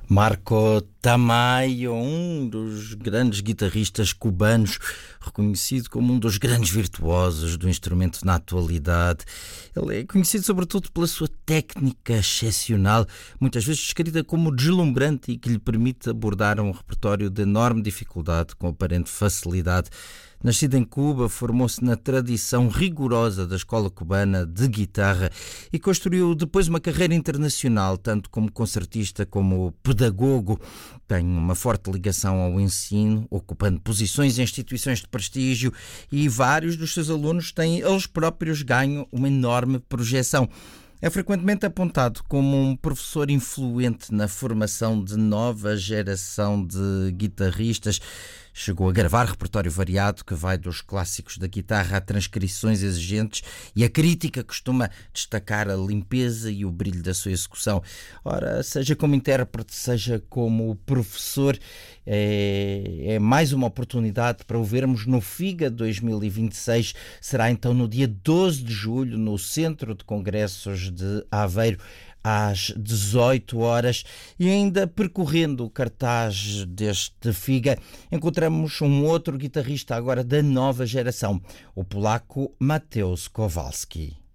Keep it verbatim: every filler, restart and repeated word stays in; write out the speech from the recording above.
Marco Tamayo, um dos grandes guitarristas cubanos, reconhecido como um dos grandes virtuosos do instrumento na atualidade. Ele é conhecido sobretudo pela sua técnica excepcional, muitas vezes descrita como deslumbrante e que lhe permite abordar um repertório de enorme dificuldade com aparente facilidade. Nascido em Cuba, formou-se na tradição rigorosa da escola cubana de guitarra e construiu depois uma carreira internacional, tanto como concertista como pedagogo. Tem uma forte ligação ao ensino, ocupando posições em instituições de prestígio, e vários dos seus alunos têm eles próprios ganho uma enorme projeção. É frequentemente apontado como um professor influente na formação de nova geração de guitarristas. Chegou a gravar repertório variado que vai dos clássicos da guitarra a transcrições exigentes, e a crítica costuma destacar a limpeza e o brilho da sua execução. Ora, seja como intérprete, seja como professor, é, é mais uma oportunidade para o vermos no FIGA dois mil e vinte e seis. Será então no dia doze de julho, no Centro de Congressos de Aveiro, às dezoito horas, e ainda percorrendo o cartaz deste FIGA, encontramos um outro guitarrista agora da nova geração, o polaco Mateusz Kowalski.